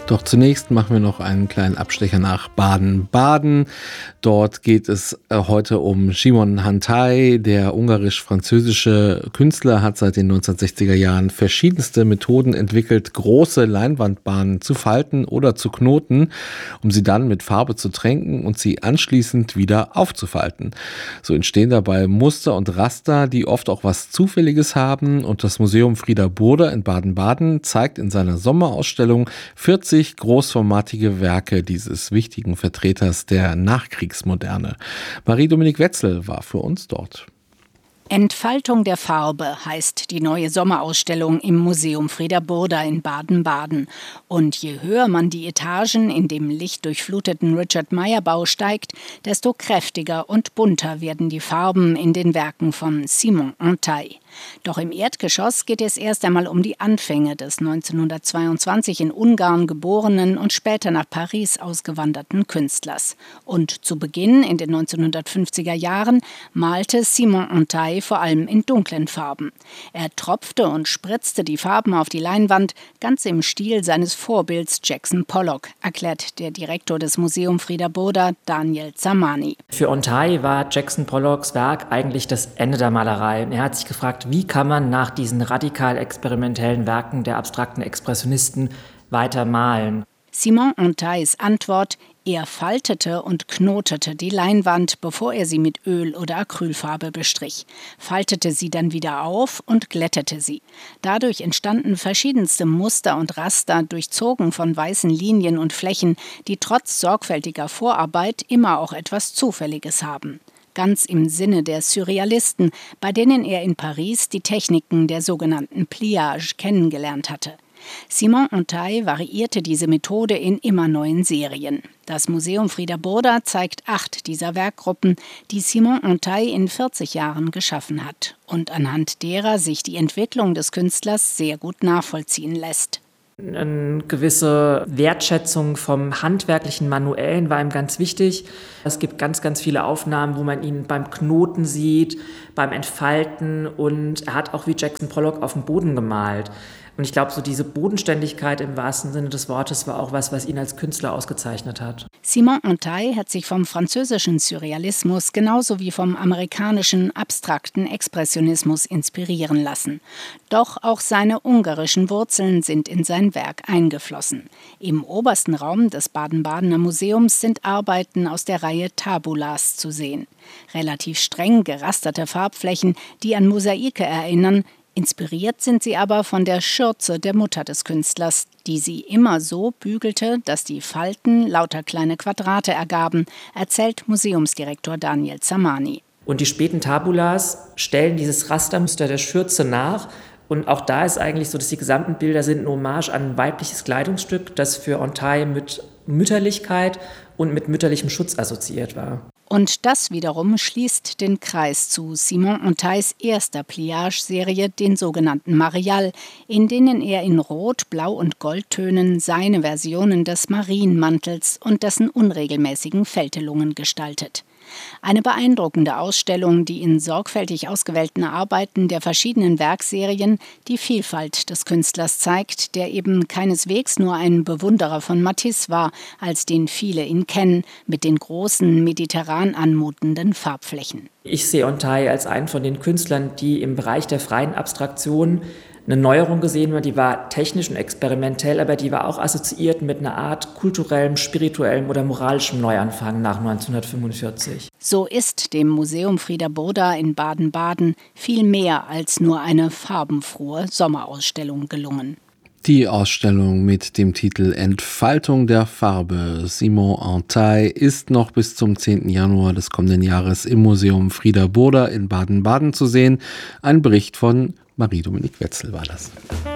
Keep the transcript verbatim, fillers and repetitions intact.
Doch zunächst machen wir noch einen kleinen Abstecher nach Baden-Baden. Dort geht es heute um Simon Hantai. Der ungarisch-französische Künstler hat seit den neunzehnhundertsechziger Jahren verschiedenste Methoden entwickelt, große Leinwandbahnen zu falten oder zu knoten, um sie dann mit Farbe zu tränken und sie anschließend wieder aufzufalten. So entstehen dabei Muster und Raster, die oft auch was Zufälliges haben, und das Museum Frieder Burda in Baden-Baden zeigt in seiner Sommerausstellung vierzig großformatige Werke dieses wichtigen Vertreters der Nachkriegsmoderne. Marie-Dominique Wetzel war für uns dort. Entfaltung der Farbe heißt die neue Sommerausstellung im Museum Frieder Burda in Baden-Baden. Und je höher man die Etagen in dem lichtdurchfluteten Richard-Meier-Bau steigt, desto kräftiger und bunter werden die Farben in den Werken von Simon Hantai. Doch im Erdgeschoss geht es erst einmal um die Anfänge des neunzehnhundertzweiundzwanzig in Ungarn geborenen und später nach Paris ausgewanderten Künstlers. Und zu Beginn in den neunzehnhundertfünfziger Jahren malte Simon Hantai vor allem in dunklen Farben. Er tropfte und spritzte die Farben auf die Leinwand, ganz im Stil seines Vorbilds Jackson Pollock, erklärt der Direktor des Museum Frieder Burda, Daniel Zamani. Für Hantai war Jackson Pollocks Werk eigentlich das Ende der Malerei. Er hat sich gefragt, wie kann man nach diesen radikal experimentellen Werken der abstrakten Expressionisten weiter malen? Simon Hantais Antwort: Er faltete und knotete die Leinwand, bevor er sie mit Öl oder Acrylfarbe bestrich, faltete sie dann wieder auf und glättete sie. Dadurch entstanden verschiedenste Muster und Raster, durchzogen von weißen Linien und Flächen, die trotz sorgfältiger Vorarbeit immer auch etwas Zufälliges haben. Ganz im Sinne der Surrealisten, bei denen er in Paris die Techniken der sogenannten Pliage kennengelernt hatte. Simon Hantai variierte diese Methode in immer neuen Serien. Das Museum Frieder Burda zeigt acht dieser Werkgruppen, die Simon Hantai in vierzig Jahren geschaffen hat und anhand derer sich die Entwicklung des Künstlers sehr gut nachvollziehen lässt. Eine gewisse Wertschätzung vom handwerklichen Manuellen war ihm ganz wichtig. Es gibt ganz, ganz viele Aufnahmen, wo man ihn beim Knoten sieht, beim Entfalten, und er hat auch wie Jackson Pollock auf dem Boden gemalt. Und ich glaube, so diese Bodenständigkeit im wahrsten Sinne des Wortes war auch was, was ihn als Künstler ausgezeichnet hat. Simon Hantai hat sich vom französischen Surrealismus genauso wie vom amerikanischen abstrakten Expressionismus inspirieren lassen. Doch auch seine ungarischen Wurzeln sind in sein Werk eingeflossen. Im obersten Raum des Baden-Badener Museums sind Arbeiten aus der Reihe Tabulas zu sehen. Relativ streng gerasterte Farbflächen, die an Mosaike erinnern. Inspiriert sind sie aber von der Schürze der Mutter des Künstlers, die sie immer so bügelte, dass die Falten lauter kleine Quadrate ergaben, erzählt Museumsdirektor Daniel Zamani. Und die späten Tabulas stellen dieses Rastermuster der Schürze nach. Und auch da ist eigentlich so, dass die gesamten Bilder sind eine Hommage an ein weibliches Kleidungsstück, das für Hantai mit Mütterlichkeit und mit mütterlichem Schutz assoziiert war. Und das wiederum schließt den Kreis zu Simon Hantais erster Pliage-Serie, den sogenannten Marial, in denen er in Rot-, Blau- und Goldtönen seine Versionen des Marienmantels und dessen unregelmäßigen Fältelungen gestaltet. Eine beeindruckende Ausstellung, die in sorgfältig ausgewählten Arbeiten der verschiedenen Werkserien die Vielfalt des Künstlers zeigt, der eben keineswegs nur ein Bewunderer von Matisse war, als den viele ihn kennen, mit den großen, mediterran anmutenden Farbflächen. Ich sehe Hantai als einen von den Künstlern, die im Bereich der freien Abstraktion eine Neuerung gesehen wird. Die war technisch und experimentell, aber die war auch assoziiert mit einer Art kulturellem, spirituellem oder moralischem Neuanfang nach neunzehnhundertfünfundvierzig. So ist dem Museum Frieder Burda in Baden-Baden viel mehr als nur eine farbenfrohe Sommerausstellung gelungen. Die Ausstellung mit dem Titel Entfaltung der Farbe Simon Hantai ist noch bis zum zehnten Januar des kommenden Jahres im Museum Frieder Burda in Baden-Baden zu sehen. Ein Bericht von Marie-Dominique Wetzel war das.